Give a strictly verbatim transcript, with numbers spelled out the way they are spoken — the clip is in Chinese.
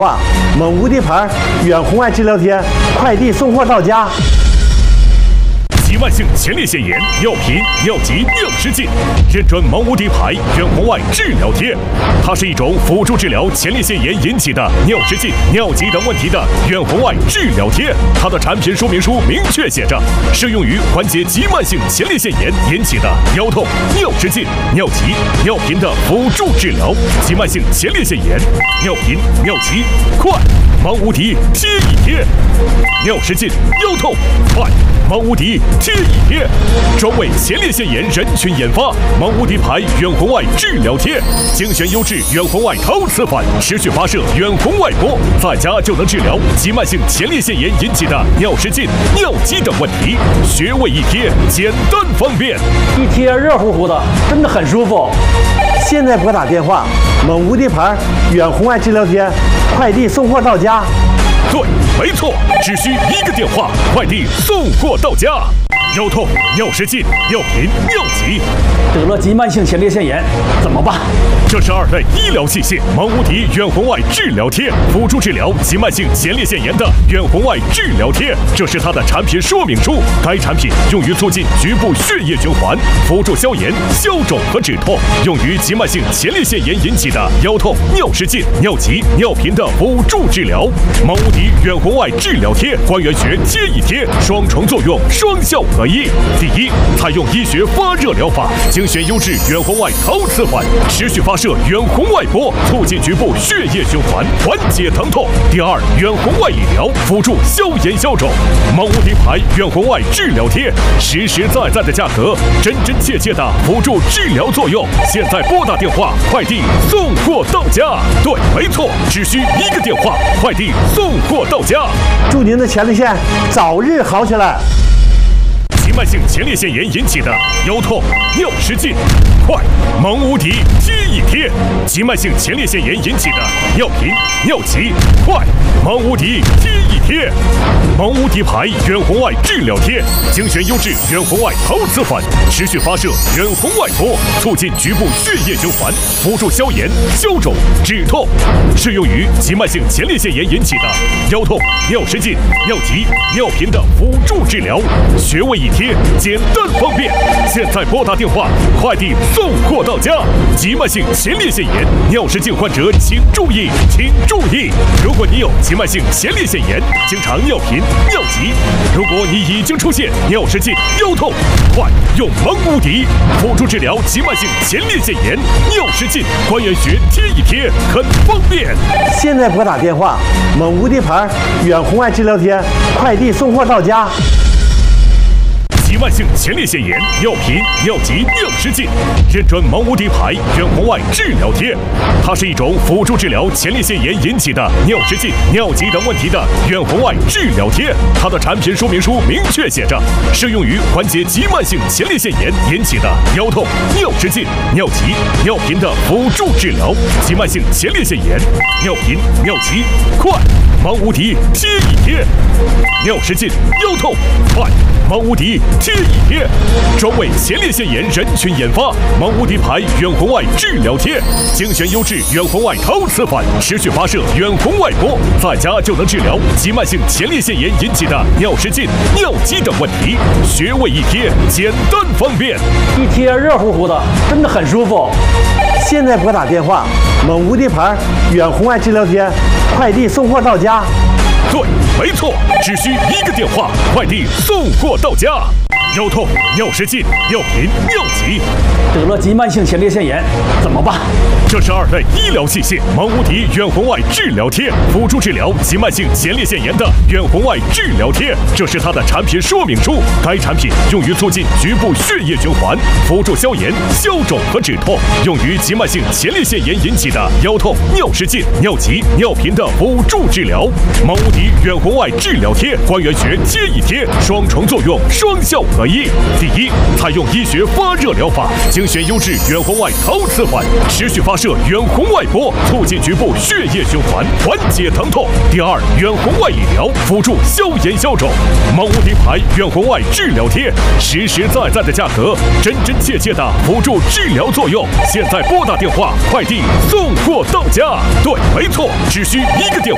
哇，蒙无敌牌远红外治疗贴，快递送货到家。 急慢性前列腺炎、尿频、尿急、尿失禁，认准蒙无敌牌远红外治疗贴。它是一种辅助治疗前列腺炎引起的尿失禁、尿急等问题的远红外治疗贴。它的产品说明书明确写着，适用于缓解急慢性前列腺炎引起的腰痛、尿失禁、尿急、尿频的辅助治疗。急慢性前列腺炎、尿频、尿急，快！蒙无敌贴一贴。尿失禁、腰痛，快！蒙无敌贴一贴，专为前列腺炎人群研发。蒙无敌牌远红外治疗贴，精选优质远红外陶瓷反持续发射远红外波，在家就能治疗急慢性前列腺炎引起的尿失禁、尿急等问题。穴位一贴，简单方便， 一贴热乎乎的，真的很舒服。 现在拨打电话，蒙无敌牌远红外治疗贴，快递送货到家。 对，没错，只需一个电话，快递送货到家。腰痛、尿失禁、尿频、尿急， 得了急慢性前列腺炎怎么办？ 这是二类医疗器械蒙无敌远红外治疗贴，辅助治疗急慢性前列腺炎的远红外治疗贴。这是它的产品说明书。该产品用于促进局部血液循环，辅助消炎、消肿和止痛，用于急慢性前列腺炎引起的腰痛、尿失禁、尿急、尿频的辅助治疗。蒙无敌远红外治疗贴，关元穴贴一贴，双重作用，双效合一。第一，采用医学发热疗法，精选优质远红外陶瓷环，持续发射远红外波，促进局部血液循环，缓解疼痛。第二，远红外理疗，辅助消炎消肿。蒙无敌牌远红外治疗贴，实实在在的价格，真真切切的辅助治疗作用。现在拨打电话，快递送货到家。对，没错，只需一个电话，快递送货到家。 祝您的前列腺早日好起来。 急慢性前列腺炎引起的腰痛、尿失禁，快！蒙无敌贴一贴。急慢性前列腺炎引起的尿频、尿急，快！蒙无敌贴一贴。蒙无敌牌远红外治疗贴，精选优质远红外陶瓷反持续发射远红外波，促进局部血液循环，辅助消炎、消肿、止痛，适用于急慢性前列腺炎引起的腰痛、尿失禁、尿急、尿频的辅助治疗。穴位一贴，简单方便。现在拨打电话，快递送货到家。急慢性前列腺炎、尿失禁患者请注意，请注意！如果你有急慢性前列腺炎，经常尿频、尿急；如果你已经出现尿失禁、腰痛，快用蒙无敌辅助治疗急慢性前列腺炎、尿失禁，关元穴贴一贴，很方便。 现在拨打电话，蒙无敌牌远红外治疗贴，快递送货到家。 急慢性前列腺炎、尿频、尿急、尿失禁，认准蒙无敌牌远红外治疗贴。它是一种辅助治疗前列腺炎引起的尿失禁、尿急等问题的远红外治疗贴。它的产品说明书明确写着，适用于缓解急慢性前列腺炎引起的腰痛、尿失禁、尿急、尿频的辅助治疗。急慢性前列腺炎、尿频、尿急，快！蒙无敌贴一贴。尿失禁、腰痛，快！蒙无敌贴一贴，专为前列腺炎人群研发。蒙无敌牌远红外治疗贴，精选优质远红外陶瓷反持续发射远红外波，在家就能治疗急慢性前列腺炎引起的尿失禁、尿急等问题。穴位一贴，简单方便， 一贴热乎乎的，真的很舒服。 现在拨打电话，蒙无敌牌远红外治疗贴，快递送货到家。 对，没错，只需一个电话，快递送货到家。腰痛、尿失禁、尿频、尿急， 得了急慢性前列腺炎怎么办？ 这是二类医疗器械蒙无敌远红外治疗贴，辅助治疗急慢性前列腺炎的远红外治疗贴。这是它的产品说明书。该产品用于促进局部血液循环，辅助消炎、消肿和止痛，用于急慢性前列腺炎引起的腰痛、尿失禁、尿急、尿频的辅助治疗。蒙无敌远红外治疗贴，关元穴贴一贴，双重作用，双效合一。第一，采用医学发热疗法，精选优质远红外陶瓷环，持续发射远红外波，促进局部血液循环，缓解疼痛。第二，远红外理疗，辅助消炎消肿。蒙无敌牌远红外治疗贴，实实在在的价格，真真切切的辅助治疗作用。现在拨打电话，快递送货到家。对，没错，只需一个电话。